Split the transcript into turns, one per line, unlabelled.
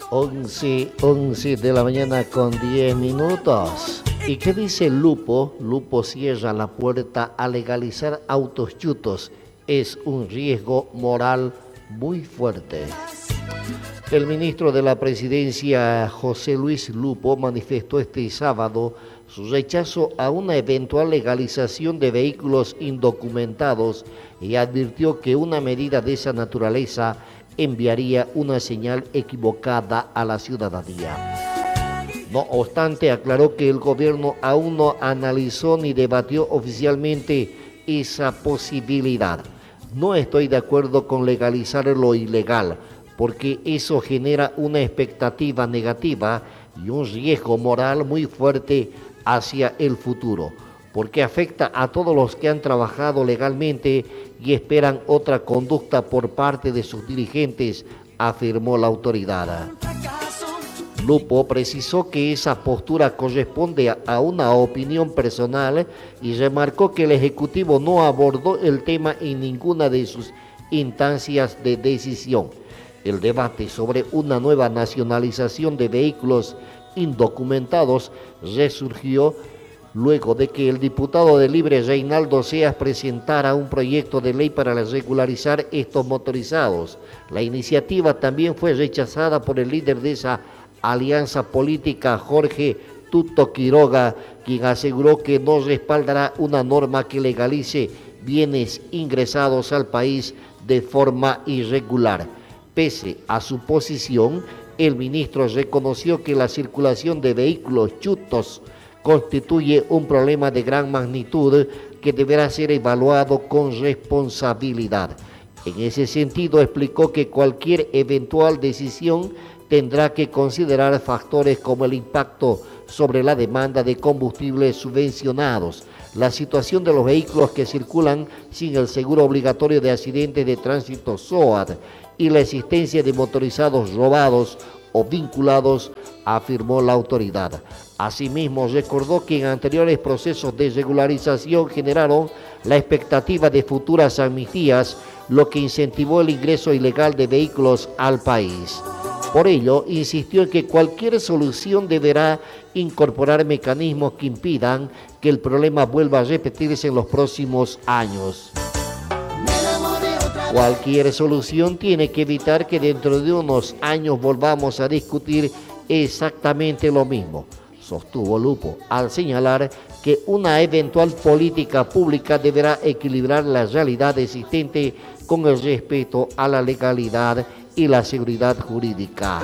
11 de la mañana con 10 minutos. ¿Y qué dice Lupo? Lupo cierra la puerta a legalizar autos chutos. Es un riesgo moral muy fuerte. El ministro de la Presidencia, José Luis Lupo, manifestó este sábado su rechazo a una eventual legalización de vehículos indocumentados y advirtió que una medida de esa naturaleza enviaría una señal equivocada a la ciudadanía. No obstante, aclaró que el gobierno aún no analizó ni debatió oficialmente esa posibilidad. No estoy de acuerdo con legalizar lo ilegal, porque eso genera una expectativa negativa y un riesgo moral muy fuerte hacia el futuro, porque afecta a todos los que han trabajado legalmente y esperan otra conducta por parte de sus dirigentes, afirmó la autoridad. Lupo precisó que esa postura corresponde a una opinión personal y remarcó que el Ejecutivo no abordó el tema en ninguna de sus instancias de decisión. El debate sobre una nueva nacionalización de vehículos indocumentados resurgió luego de que el diputado de Libre Reinaldo Seas presentara un proyecto de ley para regularizar estos motorizados. La iniciativa también fue rechazada por el líder de esa alianza política, Jorge Tuto Quiroga, quien aseguró que no respaldará una norma que legalice bienes ingresados al país de forma irregular. Pese a su posición, el ministro reconoció que la circulación de vehículos chutos constituye un problema de gran magnitud que deberá ser evaluado con responsabilidad. En ese sentido, explicó que cualquier eventual decisión tendrá que considerar factores como el impacto sobre la demanda de combustibles subvencionados, la situación de los vehículos que circulan sin el seguro obligatorio de accidentes de tránsito SOAT y la existencia de motorizados robados o vinculados, afirmó la autoridad. Asimismo, recordó que en anteriores procesos de regularización generaron la expectativa de futuras amnistías, lo que incentivó el ingreso ilegal de vehículos al país. Por ello, insistió en que cualquier solución deberá incorporar mecanismos que impidan que el problema vuelva a repetirse en los próximos años. Cualquier solución tiene que evitar que dentro de unos años volvamos a discutir exactamente lo mismo, sostuvo Lupo, al señalar que una eventual política pública deberá equilibrar la realidad existente con el respeto a la legalidad y la seguridad jurídica.